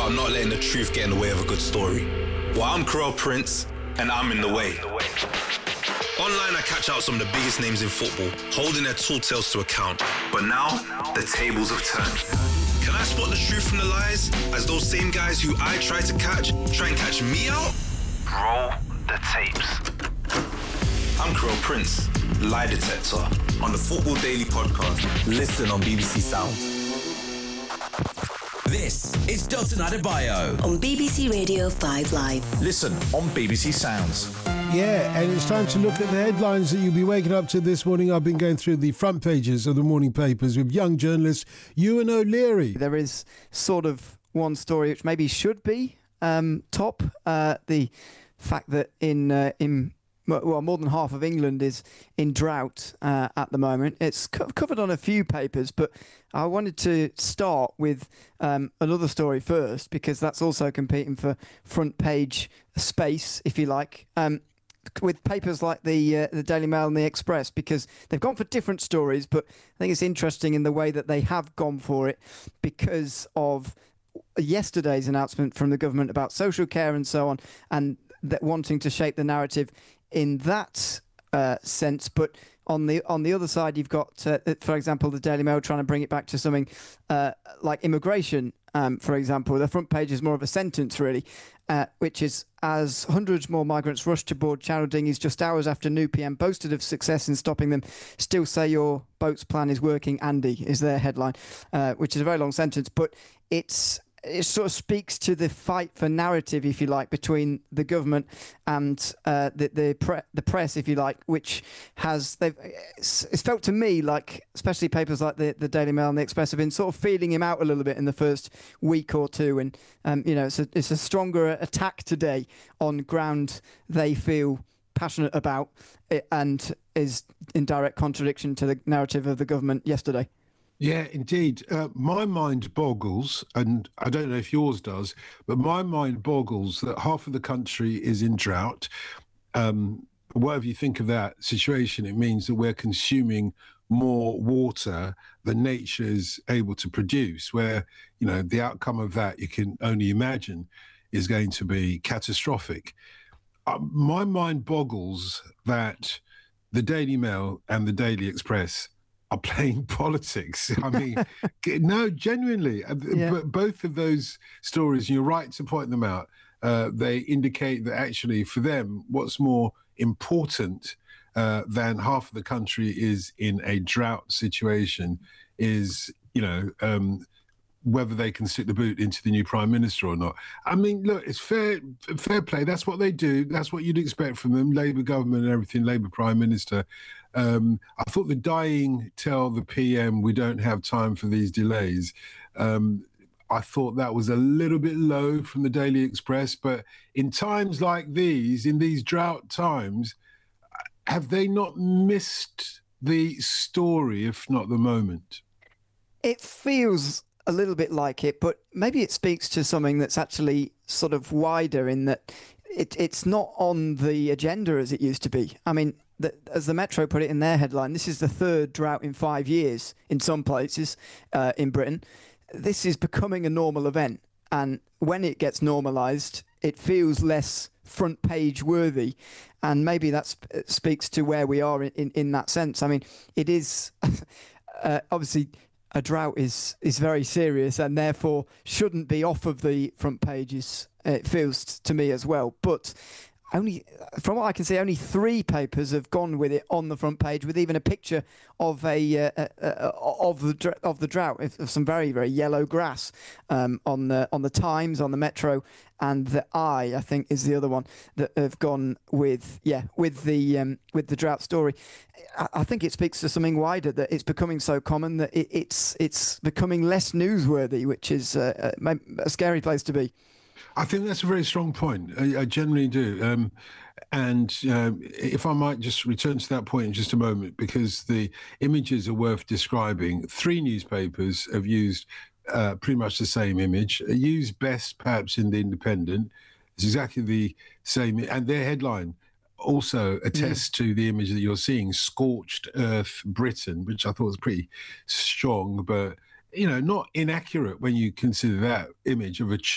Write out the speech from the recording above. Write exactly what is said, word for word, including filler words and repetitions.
I'm not letting the truth get in the way of a good story. Well, I'm Corel Prince, and I'm in the way. Online, I catch out some of the biggest names in football, holding their tall tales to account. But now, the tables have turned. Can I spot the truth from the lies, as those same guys who I try to catch, try and catch me out? Roll the tapes. I'm Corel Prince, lie detector, on the Football Daily podcast. Listen on B B C Sound. This is Dalton Adebayo on B B C Radio five Live. Listen on B B C Sounds. Yeah, and it's time to look at the headlines that you'll be waking up to this morning. I've been going through the front pages of the morning papers with young journalist Ewan O'Leary. There is sort of one story which maybe should be um, top. Uh, the fact that in uh, in well, more than half of England is in drought uh, at the moment. It's co- covered on a few papers, but I wanted to start with um, another story first, because that's also competing for front page space, if you like. Um, with papers like the uh, the Daily Mail and the Express, because they've gone for different stories, but I think it's interesting in the way that they have gone for it because of yesterday's announcement from the government about social care and so on, and that wanting to shape the narrative in that uh, sense. But on the on the other side, you've got, uh, for example, the Daily Mail trying to bring it back to something uh, like immigration, um, for example. The front page is more of a sentence, really, uh, which is, as hundreds more migrants rush to board channel dinghies just hours after new P M boasted of success in stopping them, still say your boat's plan is working, Andy, is their headline, uh, which is a very long sentence, but it's it sort of speaks to the fight for narrative, if you like, between the government and uh, the the, pre- the press, if you like, which has they've it's, it's felt to me like, especially papers like the, the Daily Mail and the Express, have been sort of feeling him out a little bit in the first week or two, and um, you know, it's a it's a stronger attack today on ground they feel passionate about, and is in direct contradiction to the narrative of the government yesterday. Yeah, indeed. Uh, my mind boggles, and I don't know if yours does, but my mind boggles that half of the country is in drought. Um, whatever you think of that situation, it means that we're consuming more water than nature is able to produce, where, you know, the outcome of that, you can only imagine, is going to be catastrophic. Uh, my mind boggles that the Daily Mail and the Daily Express are playing politics. I mean, no, genuinely, yeah. B- both of those stories, you're right to point them out. Uh, they indicate that actually for them, what's more important uh, than half of the country is in a drought situation is, you know, um, whether they can stick the boot into the new prime minister or not. I mean, look, it's fair fair play. That's what they do. That's what you'd expect from them. Labour government and everything, Labour prime minister. Um, I thought the dying tell the P M we don't have time for these delays. Um, I thought that was a little bit low from the Daily Express. But in times like these, in these drought times, have they not missed the story, if not the moment? It feels a little bit like it, but maybe it speaks to something that's actually sort of wider, in that it, it's not on the agenda as it used to be. I mean, the, as the Metro put it in their headline, this is the third drought in five years in some places uh, in Britain. This is becoming a normal event, and when it gets normalised, it feels less front page worthy, and maybe that sp- speaks to where we are in, in, in that sense. I mean, it is uh, obviously a drought is is very serious, and therefore shouldn't be off of the front pages, it feels to me as well. But only, from what I can see, only three papers have gone with it on the front page, with even a picture of a uh, uh, uh, of the of the drought, of some very very yellow grass um, on the on the Times, on the Metro, and the Eye, I think, is the other one that have gone with yeah with the um, with the drought story. I, I think it speaks to something wider, that it's becoming so common that it, it's it's becoming less newsworthy, which is uh, a, a scary place to be. I think that's a very strong point. I, I generally do. Um, and uh, if I might just return to that point in just a moment, because the images are worth describing. Three newspapers have used uh, pretty much the same image, used best perhaps in The Independent. It's exactly the same. And their headline also attests mm. to the image that you're seeing, Scorched Earth Britain, which I thought was pretty strong, but, you know, not inaccurate when you consider that image of a